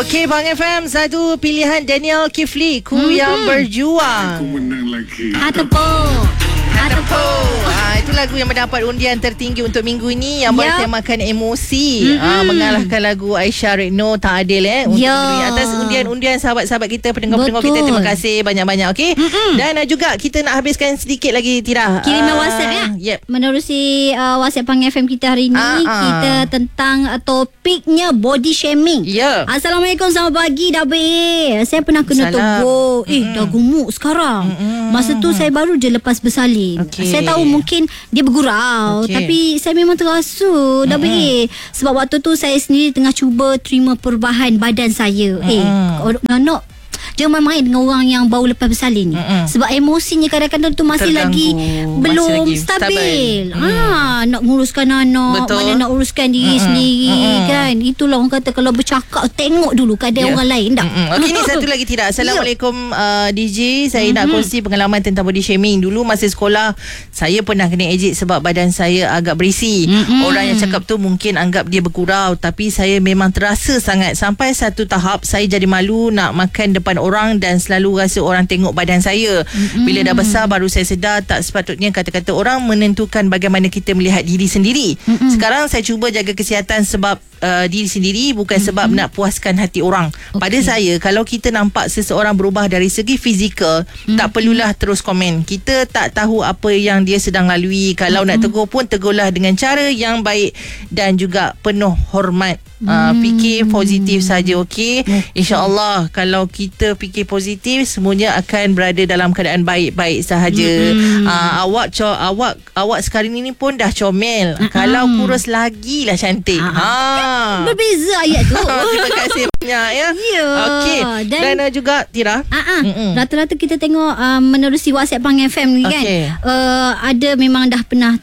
Okey, Bang FM, satu pilihan Daniel Kifli, Ku Yang Berjuang. Aku menang lagi. Ataupun itu lagu yang mendapat undian tertinggi untuk minggu ini, yang bertemakan emosi. Mengalahkan lagu Aisyah Rekno, Tak Adil untuk atas undian sahabat-sahabat kita, pendengar-pendengar kita. Terima kasih banyak-banyak. Okey. Dan juga kita nak habiskan sedikit lagi, Tira. Kiriman WhatsApp menerusi WhatsApp Pang FM kita hari ini. Kita tentang topiknya body shaming. Assalamualaikum, selamat pagi Dabi. Saya pernah kena tegur. Dah gemuk sekarang. Masa tu saya baru je lepas bersalin. Saya tahu mungkin dia bergurau, tapi saya memang terasa Dabi. Sebab waktu tu saya sendiri tengah cuba terima perubahan badan saya. Nak jangan main dengan orang yang baru lepas bersalin ni. Sebab emosinya kadang-kadang tu masih lagi belum stabil. Nak nguruskan anak, mana nak uruskan diri sendiri kan. Itulah orang kata, kalau bercakap tengok dulu keadaan orang lain dah. Okey, ni satu lagi tidak. Assalamualaikum DJ. Saya nak kongsi pengalaman tentang body shaming. Dulu masa sekolah, saya pernah kena ejek sebab badan saya agak berisi. Orang yang cakap tu mungkin anggap dia bergurau, tapi saya memang terasa sangat. Sampai satu tahap saya jadi malu nak makan depan orang dan selalu rasa orang tengok badan saya. Bila dah besar baru saya sedar tak sepatutnya kata-kata orang menentukan bagaimana kita melihat diri sendiri. Sekarang saya cuba jaga kesihatan sebab diri sendiri, bukan sebab nak puaskan hati orang. Pada saya, kalau kita nampak seseorang berubah dari segi fizikal, tak perlulah terus komen. Kita tak tahu apa yang dia sedang lalui. Kalau nak tegur pun tegurlah dengan cara yang baik dan juga penuh hormat. Fikir positif saja, okey? InsyaAllah kalau kita fikir positif, semuanya akan berada dalam keadaan baik-baik sahaja. Awak sekarang ini pun dah comel. Kalau kurus lagi lah cantik. Berbeza ayat tu. Terima kasih banyak ya. Okey. Dan juga Tira, rata-rata kita tengok menerusi WhatsApp Pang FM ni kan, ada memang dah pernah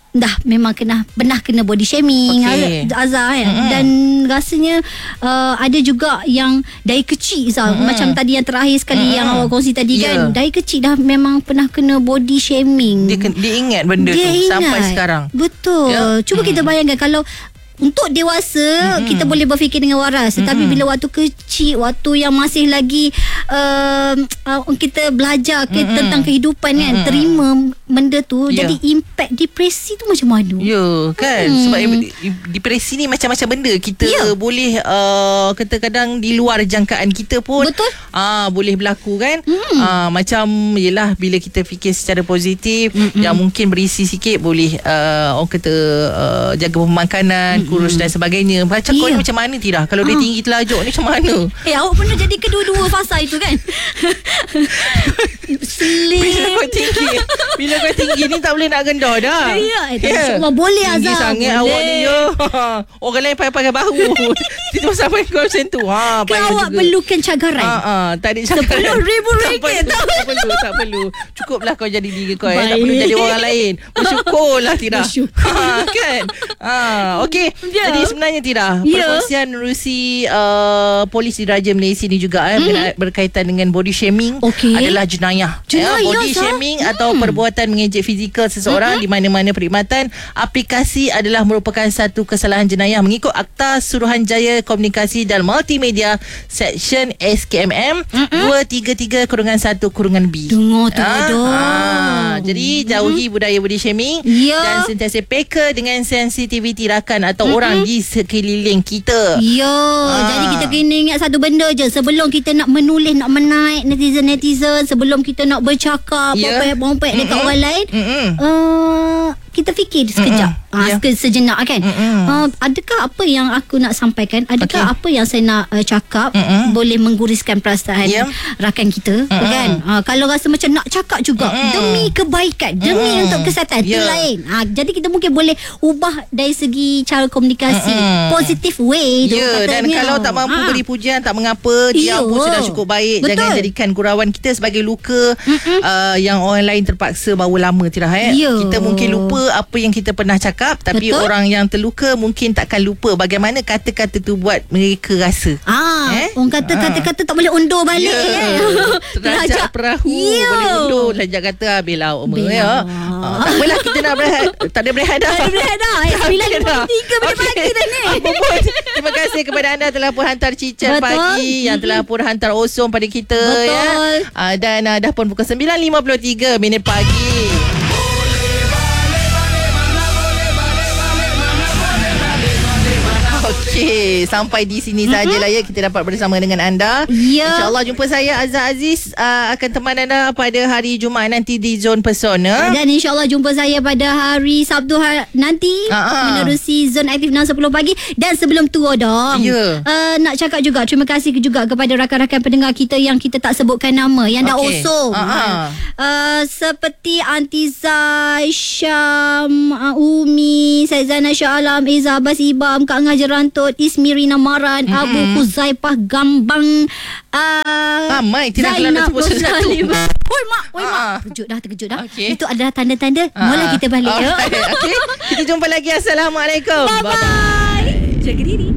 kena body shaming, Azhar kan. Dan rasanya ada juga yang dari kecil macam tadi yang terakhir sekali yang awak kongsi tadi kan, dari kecil dah memang pernah kena body shaming. Dia ingat benda tu sampai sekarang. Betul. Cuba kita bayangkan, kalau untuk dewasa kita boleh berfikir dengan waras, tetapi bila waktu kecil, waktu yang masih lagi kita belajar tentang kehidupan kan, terima benda tu, jadi impact depresi tu macam mana? Kan. Sebab depresi ni macam-macam benda kita boleh kadang-kadang di luar jangkaan kita pun boleh berlaku kan. Macam yelah, bila kita fikir secara positif, yang mungkin berisi sikit, boleh orang kata jaga pemakanan, kurus dan sebagainya. Macam kau ni macam mana Tira? Kalau dia tinggi telajok ni macam mana? Awak pernah jadi kedua-dua fasa itu kan? Slim. Bila kau tinggi ni tak boleh nak gendah dah. InsyaAllah boleh Azhar. Tinggi sangat awak ni orang lain pakai bahu. Itu sampai kau macam tu. Kan awak perlukan cagaran. Tak ada cagaran. RM10,000 tak perlu. Cukuplah kau jadi diri kau. Tak perlu jadi orang lain. Bersyukurlah Tira. Kan. Okey. Jadi sebenarnya Tira, perkongsian menerusi polis Diraja Malaysia ni juga berkaitan dengan body shaming adalah jenayah. Body shaming atau perbuatan mengejek fizikal seseorang di mana-mana perkhidmatan aplikasi adalah merupakan satu kesalahan jenayah mengikut Akta Suruhanjaya Komunikasi dan Multimedia Seksyen SKMM 233-1-B. Dengar tu jadi jauhi budaya body shaming dan sentiasa peka dengan sensitiviti rakan atau orang di sekeliling kita. Jadi kita kena ingat satu benda je, sebelum kita nak menulis, nak menaik netizen, sebelum kita nak bercakap pompek dekat orang lain, kita fikir sekejap, sejenak kan. Adakah apa yang aku nak sampaikan, adakah apa yang saya nak cakap boleh mengguriskan perasaan rakan kita kan. Kalau rasa macam nak cakap juga demi kebaikan, demi untuk kesihatan, itu lain. Jadi kita mungkin boleh ubah dari segi cara komunikasi, positive way tu dan kalau tak mampu beri pujian, tak mengapa, dia pun sudah cukup baik. Jangan jadikan gurauan kita sebagai luka yang orang lain terpaksa bawa lama Tira. Kita mungkin lupa apa yang kita pernah cakap, tapi betul. orang yang terluka mungkin takkan lupa bagaimana kata-kata tu buat mereka rasa. Orang kata kata-kata tak boleh undur balik. Terajak perahu boleh undur. Terajak kata habislah umur ya. Tak apalah, kita nak berehat. Tak ada berehat dah. 9.53 minit pagi dah ni. Terima kasih kepada anda telah pun hantar cicat pagi, yang telah pun hantar osong pada kita. Ya. Dan dah pun pukul 9.53 minit pagi. Okey, sampai di sini sajalah ya kita dapat bersama dengan anda. InsyaAllah jumpa saya Azhar Aziz akan teman anda pada hari Jumaat nanti di Zon Pesona. Dan insyaAllah jumpa saya pada hari Sabtu nanti menerusi Zon Aktif 6.10 pagi. Dan sebelum tu nak cakap juga terima kasih juga kepada rakan-rakan pendengar kita yang kita tak sebutkan nama, yang dah osong. Seperti Antizai, Syam, Umi, Saizana Shah Alam, Iza Abbas Ibam, Kak Ngajar Rantut, Ismirina Maran, Abu Huzaifah Gambang, Mai tidak kalau nak sebut satu. Oi mak, terkejut dah. Itu adalah tanda-tanda mula kita balik. Okay. Kita jumpa lagi. Assalamualaikum. Bye. Jaga diri.